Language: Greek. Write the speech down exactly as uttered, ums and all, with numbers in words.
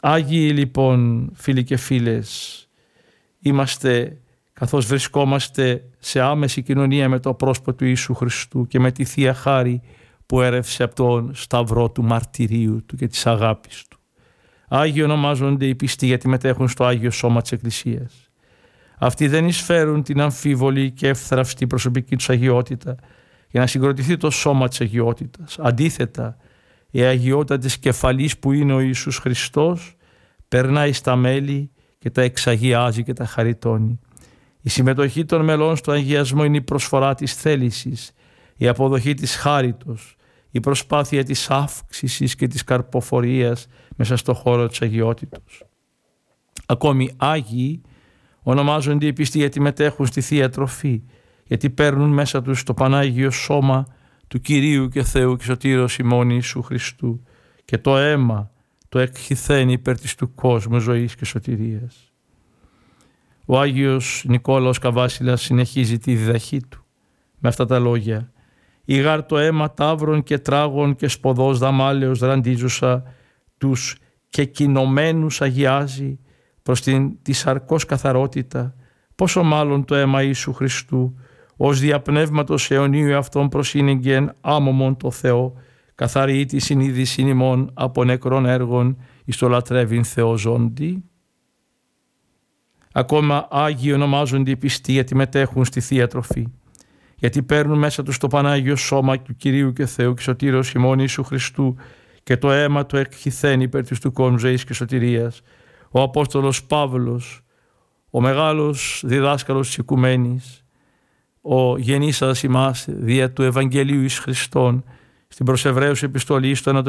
Άγιοι λοιπόν φίλοι και φίλες, είμαστε καθώς βρισκόμαστε σε άμεση κοινωνία με το πρόσωπο του Ιησού Χριστού και με τη Θεία Χάρη που έρευσε από τον σταυρό του μαρτυρίου του και της αγάπης του. Άγιοι ονομάζονται οι πιστοί γιατί μετέχουν στο Άγιο Σώμα της Εκκλησίας. Αυτοί δεν εισφέρουν την αμφίβολη και εύθραυστη προσωπική τους αγιότητα για να συγκροτηθεί το σώμα της αγιότητας. Αντίθετα, η αγιότητα της κεφαλής που είναι ο Ιησούς Χριστός περνάει στα μέλη και τα εξαγιάζει και τα χαριτώνει. Η συμμετοχή των μελών στο αγιασμό είναι η προσφορά της θέλησης, η αποδοχή της χάριτος, η προσπάθεια της αύξησης και της καρποφορίας μέσα στο χώρο της αγιότητος. Ακόμη Άγιοι ονομάζονται οι πιστοί γιατί μετέχουν στη Θεία Τροφή, γιατί παίρνουν μέσα τους το Πανάγιο Σώμα του Κυρίου και Θεού και Σωτήρος ημών Ιησού Χριστού και το αίμα το εκχυθέν υπέρ της του κόσμου ζωής και σωτηρίας. Ο Άγιος Νικόλαος Καβάσιλας συνεχίζει τη διδαχή του με αυτά τα λόγια: «Η γάρ το αίμα ταύρων και τράγων και σποδός δαμάλεως ραντίζουσα τους και κοινωμένους αγιάζει προς την τη σαρκός καθαρότητα, πόσο μάλλον το αίμα Ιησού Χριστού ως διαπνεύματος αιωνίου αυτόν προσύνεγγεν άμωμον το Θεό, καθαρή τη συνείδηση ημών από νεκρών έργων εις το λατρεύειν Θεό ζώντι». Ακόμα Άγιοι ονομάζονται οι πιστοί γιατί μετέχουν στη Θεία Τροφή, γιατί παίρνουν μέσα τους το Πανάγιο Σώμα του Κυρίου και Θεού και Σωτήρος ημών Ιησού Χριστού και το αίμα το εκχυθέν υπέρ της του κόσμου ζωής και σωτηρίας. Ο Απόστολος Παύλος, ο μεγάλος διδάσκαλος της Οικουμένης, ο γεννήσας ημάς δια του Ευαγγελίου εις Χριστόν, στην προς Εβραίους επιστολή στο